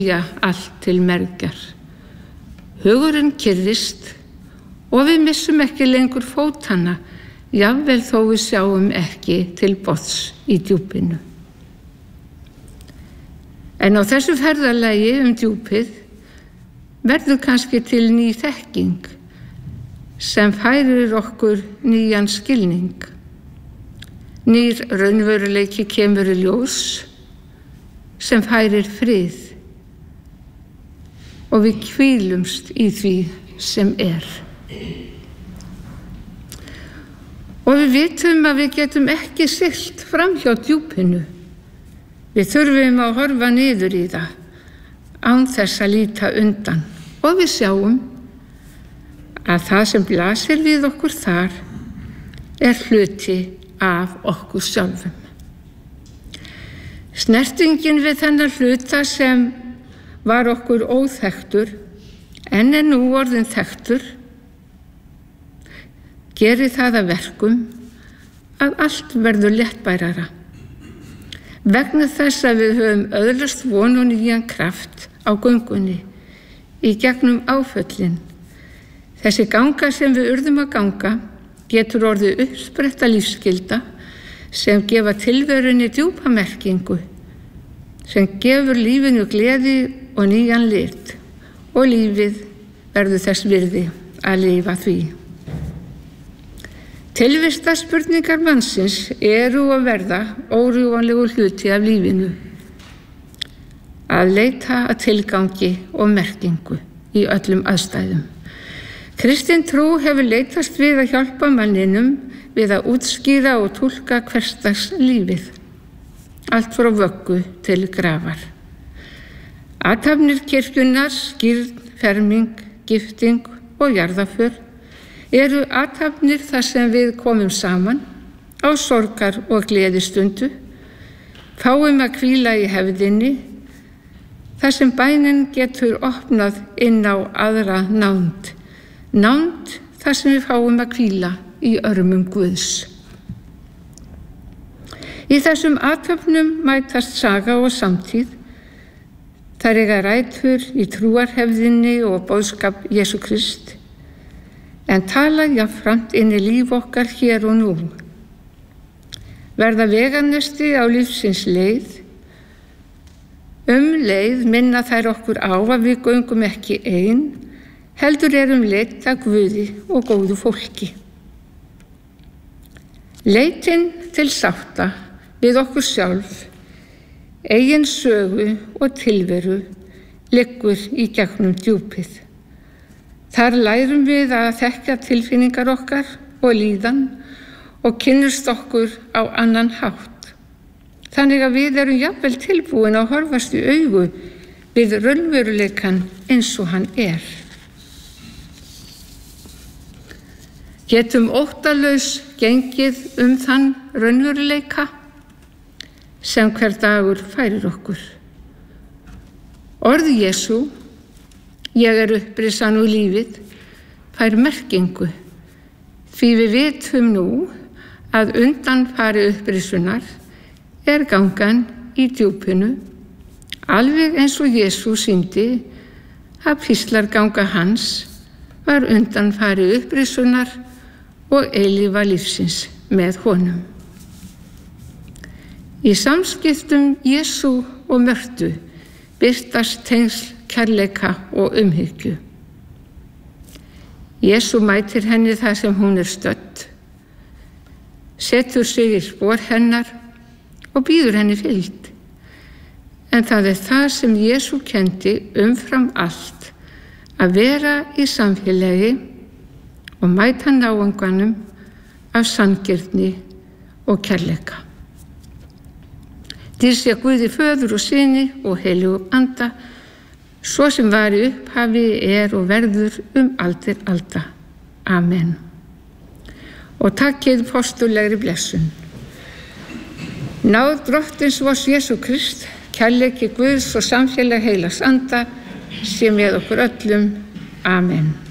allt til mergjar. Hugurinn kyrrist og við missum ekki lengur fótanna, jafnvel þó við sjáum ekki til botns í djúpinu. En á þessu ferðalagi djúpið verður kannski til ný þekking sem færir okkur nýjan skilning. Nýr raunveruleiki kemur í ljós sem færir frið og við hvílumst í því sem er. Og við vitum að við getum ekki siglt fram hjá djúpinu. Við þurfum að horfa niður í það án þess að líta undan og við sjáum að það sem blasir við okkur þar er hluti af okkur sjálfum. Snertingin við þennan hluta sem var okkur óþekktur en er nú orðinn þekktur gerir það að verkum að allt verður léttbærara. Vegna þess að við höfum öðlast von og nýjan kraft á göngunni í gegnum áföllin. Þessi ganga sem við urðum að ganga getur orðið uppspretta lífsskylda sem gefa tilverunni djúpa merkingu, sem gefur lífinu gleði og nýjan lit og lífið verður þess virði að lifa því. Tilvistarspurningar mannsins eru að verða órjúfanlegur hluti af lífinu. Að leita að tilgangi og merkingu í öllum aðstæðum. Kristin trú hefur leitast við að hjálpa manninum við að útskýra og túlka hversdags lífið. Allt frá vöggu til grafar. Athafnir kirkjunnar, skírn, ferming, gifting og jarðarför eru athafnir þar sem við komum saman á sorgar og gleðistundu, fáum að hvíla í hefðinni, þar sem bænin getur opnað inn á aðra nánd. Nánd þar sem við fáum að hvíla í örmum Guðs. Í þessum athöfnum mætast saga og samtíð. Þær eiga rætur í trúarhefðinni og boðskap Jesú Krist, en tala jafnframt inn í líf okkar hér og nú. Verða veganesti á lífsins leið. Leið minna þær okkur á að við göngum ekki ein, heldur erum leitt að Guði og góðu fólki. Leitin til sátta við okkur sjálf, eigin sögu og tilveru liggur í gegnum djúpið. Þar lærum við að þekkja tilfinningar okkar og líðan og kynnumst okkur á annan hátt. Þannig að við erum jafnvel tilbúin að horfast í augu við raunveruleikann eins og hann er. Getum óttalaus gengið þann raunveruleika sem hver dagur færir okkur. Orð Jesú, ég er upprisan og lífið, fær merkingu, því við vitum nú að undanfari upprisunar er gangan í djúpinu, alveg eins og Jesú sýndi að píslarganga hans var undanfari upprisunar og eilífa lífsins með honum. Í samskiptum Jesú og Mörtu birtast tengsl kærleika og umhyggju. Jesú mætir henni þar sem hún er stödd, setur sig í spor hennar og býður henni fylgd. En það er það sem Jesú kenndi umfram allt, að vera í samfélagi og mæta náunganum af sanngirni og kærleika. Dýrð sé Guði Föður og Syni og Heilögum Anda, svo sem var í upphafi, er og verður aldir alda. Amen. Og takkið postulegri blessun. Náð Drottins vors Jesú Krist, kærleiki Guðs og samfélag Heilags Anda sé með okkur öllum. Amen.